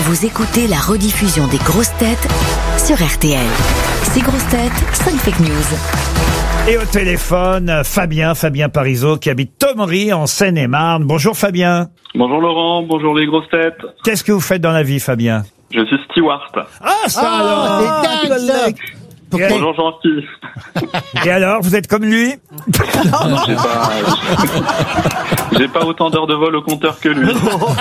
Vous écoutez la rediffusion des grosses têtes sur RTL. Ces grosses têtes, 5 fake news. Et au téléphone, Fabien Parisot qui habite Thomery en Seine-et-Marne. Bonjour Fabien. Bonjour Laurent, bonjour les grosses têtes. Qu'est-ce que vous faites dans la vie Fabien? Je suis steward. Ah ça alors. C'est dingue, ça. Bonjour gentil. Et alors, vous êtes comme lui? J'ai pas autant d'heures de vol au compteur que lui.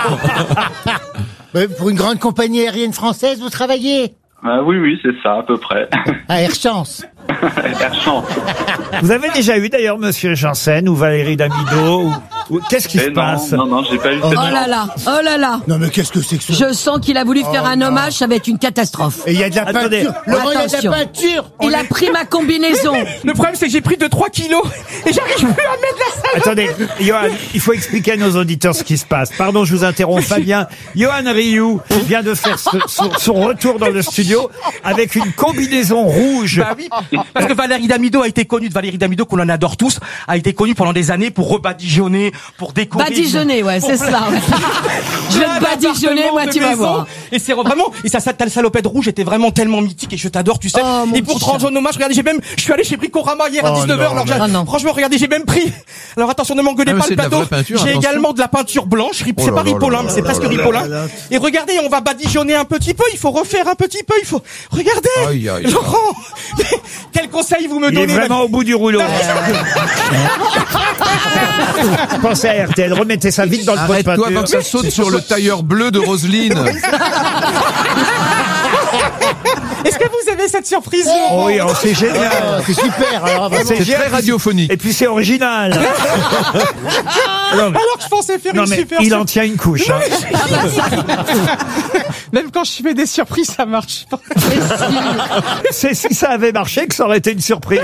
Pour une grande compagnie aérienne française, vous travaillez? Oui, c'est ça, à peu près. À Air Chance. Air Chance. Vous avez déjà eu d'ailleurs Monsieur Janssen ou Valérie Damido ou qu'est-ce qui se passe? Non, j'ai pas eu Oh cette là là. Non mais qu'est-ce que c'est que ça? Je sens qu'il a voulu faire un hommage, ça va être une catastrophe. Et il y a de la Attendez. peinture. Laurent, il y a de Attention. la peinture. Il a pris ma combinaison. Le problème, c'est que j'ai pris 3 kilos et j'arrive plus à mettre la salle. Attendez, Johan, il faut expliquer à nos auditeurs ce qui se passe. Pardon, je vous interromps Fabien. Johan Rioux vient de faire son retour dans le studio avec une combinaison rouge. Bah oui, parce que Valérie Damido a été connue, qu'on en adore tous, a été connue pendant des années pour rebadigeonner, pour décorer. Badigeonner, ouais, c'est cela. Je vais te badigeonner, moi, tu vas voir. Et c'est vraiment, et ta salopette rouge était vraiment tellement mythique et je t'adore, tu sais. Oh, mon et pour petit te rendre hommage, regardez, je suis allé chez Bricorama hier à 19h, non. franchement, regardez, j'ai même pris. Alors attention, ne m'engueulez pas le plateau. J'ai également de la peinture blanche, c'est pas Ripolin, mais c'est presque Ripolin. Et regardez, on va badigeonner un petit peu, il faut refaire un petit peu, il faut, regardez. Laurent, quel conseil vous me Il donnez? est vraiment au bout du rouleau. Pensez à RTL, remettez ça vite dans le pot de Arrête-toi peinture. avant que ça saute sur le tailleur bleu de Roselyne. Est-ce que vous avez cette surprise? Oh oui, oh, c'est génial. C'est super. Alors, vraiment. C'est C'est génial. très radiophonique. Et puis c'est original. Non, mais- Alors que je pensais faire non, une mais super il en tient une couche. Hein. Même quand je fais des surprises, ça marche pas. C'est si ça avait marché que ça aurait été une surprise.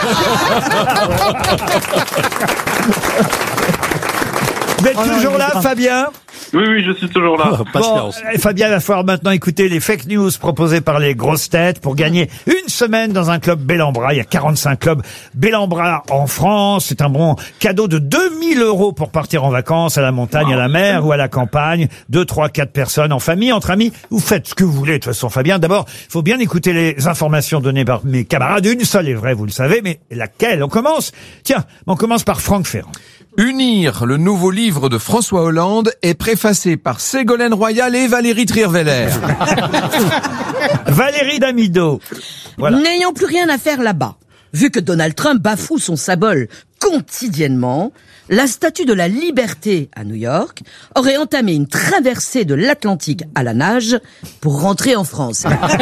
Vous êtes toujours là, Fabien? Oui, je suis toujours là. Bon, Fabien va falloir maintenant écouter les fake news proposées par les grosses têtes pour gagner une semaine dans un club Bellambra. Il y a 45 clubs Bellambra en France. C'est un bon cadeau de 2000 € pour partir en vacances à la montagne, à la mer ou à la campagne. 2, 3, 4 personnes en famille, entre amis. Vous faites ce que vous voulez, de toute façon, Fabien. D'abord, il faut bien écouter les informations données par mes camarades. Une seule est vraie, vous le savez, mais laquelle? On commence par Franck Ferrand. Unir, le nouveau livre de François Hollande, est préfacé par Ségolène Royal et Valérie Trierweiler. Valérie Damido. Voilà. N'ayant plus rien à faire là-bas, vu que Donald Trump bafoue son symbole quotidiennement, la Statue de la Liberté à New York aurait entamé une traversée de l'Atlantique à la nage pour rentrer en France.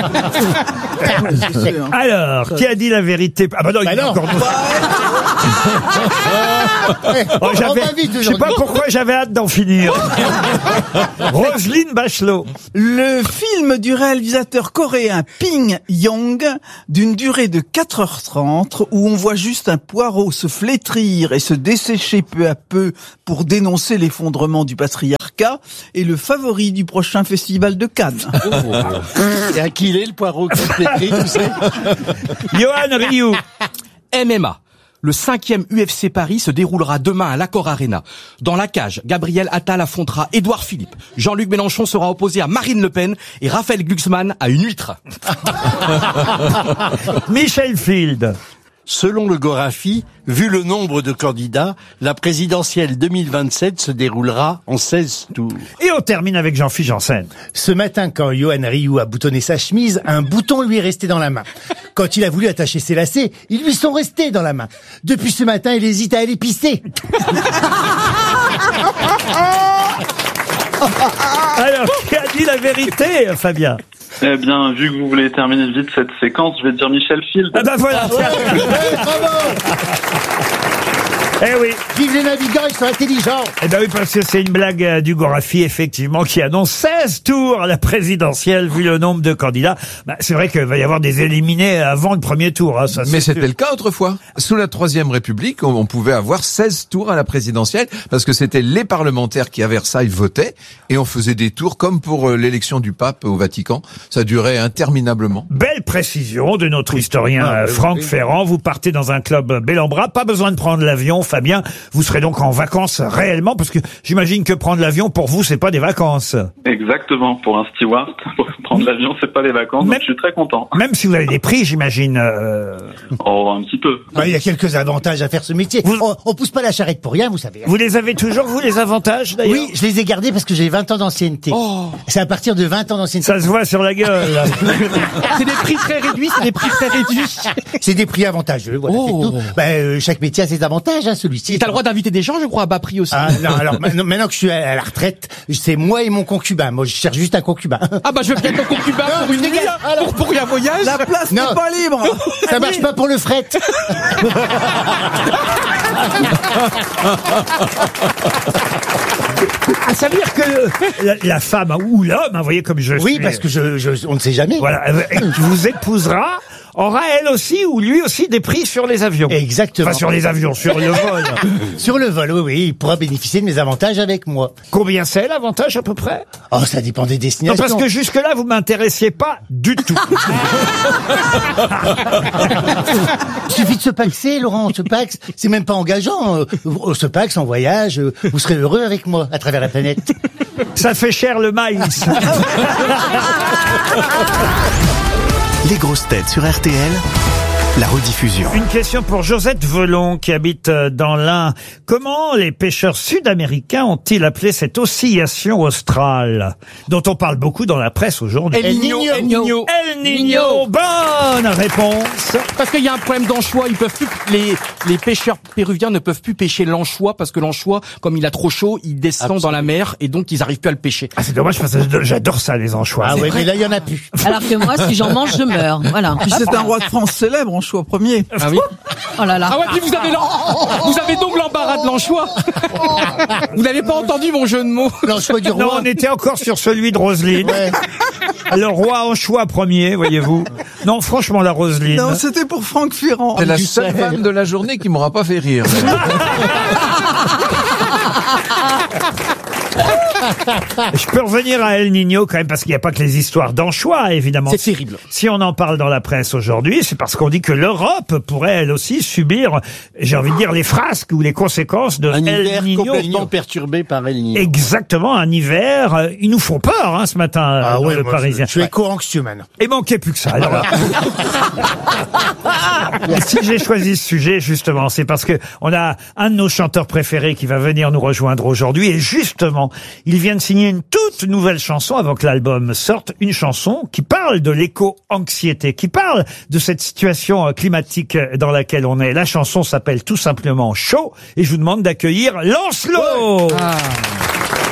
Alors, qui a dit la vérité? Ah bah non, il y a encore d'autres. Oh, On va vite je sais pas aujourd'hui. pourquoi j'avais hâte d'en finir. Roselyne Bachelot. Le film du réalisateur coréen Ping Yong, d'une durée de 4h30, où on voit juste un poireau se flétrir et se dessécher peu à peu pour dénoncer l'effondrement du patriarcat, est le favori du prochain festival de Cannes. Et à qui il est, le poireau qui se flétrit, tu sais? Johan Rioux. MMA. Le 5e UFC Paris se déroulera demain à l'Accor Arena. Dans la cage, Gabriel Attal affrontera Édouard Philippe. Jean-Luc Mélenchon sera opposé à Marine Le Pen et Raphaël Glucksmann à une huître. Michel Field. Selon le Gorafi, vu le nombre de candidats, la présidentielle 2027 se déroulera en 16 tours. Et on termine avec Jean-Philippe Janssen. Ce matin, quand Johan Rioux a boutonné sa chemise, un bouton lui est resté dans la main. Quand il a voulu attacher ses lacets, ils lui sont restés dans la main. Depuis ce matin, il hésite à aller pisser. Alors, qui a dit la vérité, Fabien? Eh bien, vu que vous voulez terminer vite cette séquence, je vais dire Michel Field. Ah bah voilà. Bravo! Eh oui. Vive les navigants, ils sont intelligents. Eh ben oui, parce que c'est une blague du Gorafi, effectivement, qui annonce 16 tours à la présidentielle, vu le nombre de candidats. Bah, c'est vrai qu'il va y avoir des éliminés avant le premier tour. Hein, ça, Mais c'est c'était sûr. le cas autrefois. Sous la Troisième République, on pouvait avoir 16 tours à la présidentielle parce que c'était les parlementaires qui à Versailles votaient et on faisait des tours comme pour l'élection du pape au Vatican. Ça durait interminablement. Belle précision de notre historien Franck Ferrand. Vous partez dans un club Bellambra, pas besoin de prendre l'avion, Fabien. Vous serez donc en vacances réellement, parce que j'imagine que prendre l'avion, pour vous, c'est pas des vacances. Exactement. Pour un steward, prendre l'avion, c'est pas les vacances, donc je suis très content. Même si vous avez des prix, j'imagine. Oh, un petit peu. Il y a quelques avantages à faire ce métier. On pousse pas la charrette pour rien, vous savez. Vous les avez toujours, vous, les avantages, d'ailleurs? Oui, je les ai gardés parce que j'ai 20 ans d'ancienneté. Oh. C'est à partir de 20 ans d'ancienneté. Ça se voit sur la gueule. C'est des prix très réduits, C'est des prix avantageux, voilà, c'est tout. Chaque métier a ses avantages, hein, celui-ci. Et t'as le droit d'inviter des gens, je crois, à bas prix aussi. Ah, non, alors, maintenant que je suis à la retraite, c'est moi et mon concubin. Moi, je cherche juste un concubin. Ah bah, je veux bien ton concubin pour une nuit, pour un voyage. La place n'est pas libre. Ça marche pas pour le fret. Ça veut dire que la femme ou l'homme, vous voyez comme je suis. Oui, parce que on ne sait jamais. Voilà, qui vous épousera aura elle aussi ou lui aussi des prix sur les avions. Exactement. Enfin, sur les avions, sur le vol. Sur le vol, oui, il pourra bénéficier de mes avantages avec moi. Combien c'est l'avantage à peu près? Oh, ça dépend des destinations. Non, parce que jusque-là, vous m'intéressiez pas du tout. Il suffit de se paxer, Laurent, on se paxe. C'est même pas engageant. On se paxe en voyage, vous serez heureux avec moi à travers la planète. Ça fait cher le maïs. Les grosses têtes sur RTL, la rediffusion. Une question pour Josette Velon qui habite dans l'Ain. Comment les pêcheurs sud-américains ont-ils appelé cette oscillation australe dont on parle beaucoup dans la presse aujourd'hui? El Niño. El Niño. Bonne réponse. Parce qu'il y a un problème d'anchois, ils peuvent plus, les pêcheurs péruviens ne peuvent plus pêcher l'anchois parce que l'anchois, comme il a trop chaud, il descend dans la mer et donc ils arrivent plus à le pêcher. Ah, c'est dommage parce que j'adore ça, les anchois. Ah ouais, mais là, il y en a plus. Alors que moi, si j'en mange, je meurs. Voilà. Puis c'est un roi de France célèbre, anchois premier. Ah oui? Oh là là. Ah ouais, puis vous avez donc l'embarras de l'anchois. Vous n'avez pas entendu mon jeu de mots? L'anchois du roi. Non, on était encore sur celui de Roselyne. Ouais. Le roi anchois premier, voyez-vous. Non, franchement, la Roselyne. Non, c'était pour Franck Ferrand. C'est la seule vanne de la journée qui m'aura pas fait rire. Je peux revenir à El Niño quand même parce qu'il n'y a pas que les histoires d'anchois, évidemment. C'est terrible. Si on en parle dans la presse aujourd'hui, c'est parce qu'on dit que l'Europe pourrait elle aussi subir, j'ai envie de dire, les frasques ou les conséquences de Un El hiver Niño. complètement perturbé par El Niño. Exactement, un hiver. Ils nous font peur ce matin, dans le Parisien. Je suis éco-anxieux maintenant. Et manquait plus que ça. Alors, si j'ai choisi ce sujet, justement, c'est parce que on a un de nos chanteurs préférés qui va venir nous rejoindre aujourd'hui. Et justement, il vient de signer une toute nouvelle chanson avant que l'album sorte. Une chanson qui parle de l'éco-anxiété, qui parle de cette situation climatique dans laquelle on est. La chanson s'appelle tout simplement Chaud. Et je vous demande d'accueillir Lancelot. Ah.